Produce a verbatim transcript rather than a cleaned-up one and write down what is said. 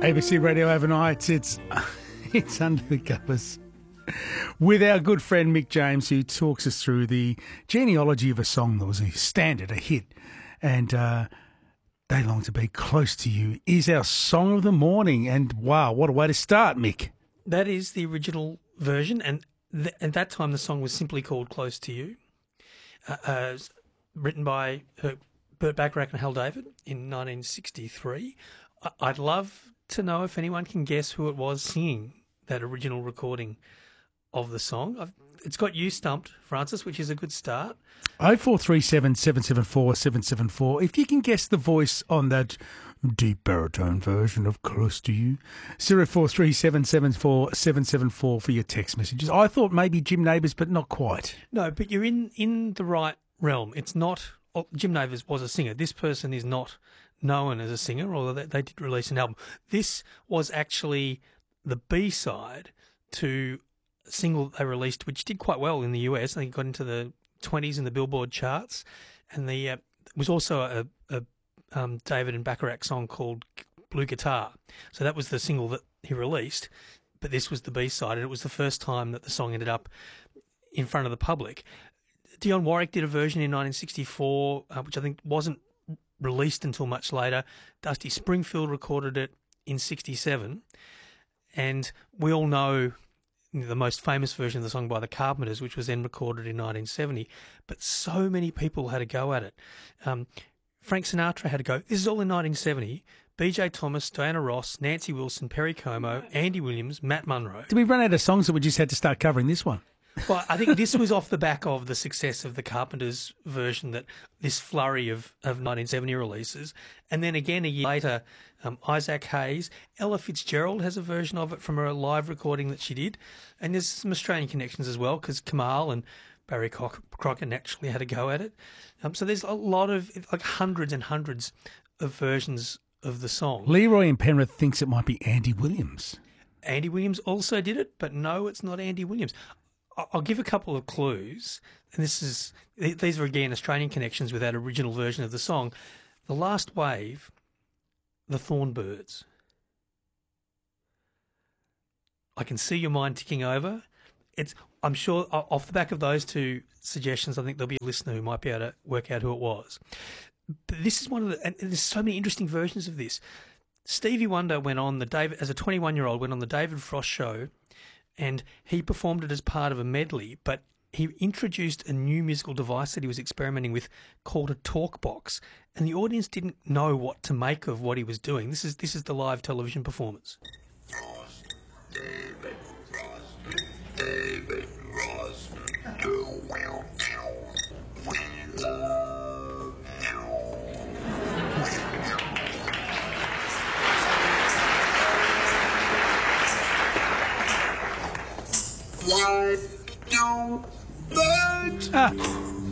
A B C Radio overnight. It's it's Under the Covers with our good friend Mick James, who talks us through the genealogy of a song that was a standard, a hit, and uh, They Long to Be Close to You is our song of the morning. And wow, what a way to start, Mick. That is the original version, and th- at that time the song was simply called Close to You, uh, uh, written by uh, Burt Bacharach and Hal David in nineteen sixty-three. I- I'd love to know if anyone can guess who it was singing that original recording of the song. I've, it's got you stumped, Francis, which is a good start. oh four three seven, seven seven four, seven seven four. If you can guess the voice on that deep baritone version of Close to You, zero four three seven, seven four, seven seven four for your text messages. I thought maybe Jim Nabors, but not quite. No, but you're in, in the right realm. It's not... Oh, Jim Nabors was a singer. This person is not known as a singer, although they, they did release an album. This was actually the B-side to a single they released, which did quite well in the U S. I think it got into the twenties in the Billboard charts. And the uh, was also a, a um, David and Bacharach song called Blue Guitar. So that was the single that he released, but this was the B-side, and it was the first time that the song ended up in front of the public. Dionne Warwick did a version in nineteen sixty-four, uh, which I think wasn't released until much later. Dusty Springfield recorded it in sixty-seven. And we all know the most famous version of the song by the Carpenters, which was then recorded in nineteen seventy. But so many people had a go at it. Um, Frank Sinatra had a go. This is all in nineteen seventy. B J Thomas, Diana Ross, Nancy Wilson, Perry Como, Andy Williams, Matt Monro. Did we run out of songs that we just had to start covering this one? Well, I think this was off the back of the success of the Carpenters version, that this flurry of, of nineteen seventy releases. And then again, a year later, um, Isaac Hayes, Ella Fitzgerald has a version of it from a live recording that she did. And there's some Australian connections as well, because Kamal and Barry Croc- Crocker naturally had a go at it. Um, so there's a lot of, like hundreds and hundreds of versions of the song. Leroy in Penrith thinks it might be Andy Williams. Andy Williams also did it, but no, it's not Andy Williams. I'll give a couple of clues, and this is these are again Australian connections with that original version of the song. The Last Wave, the Thornbirds. I can see your mind ticking over. It's I'm sure off the back of those two suggestions, I think there'll be a listener who might be able to work out who it was. But this is one of the, and there's so many interesting versions of this. Stevie Wonder went on the David as a twenty-one-year-old went on the David Frost show. And he performed it as part of a medley, but he introduced a new musical device that he was experimenting with called a talk box, and the audience didn't know what to make of what he was doing. This is this is the live television performance. Frost, David Frost, David Frost, do well now, we love now. One, two, three. Ah.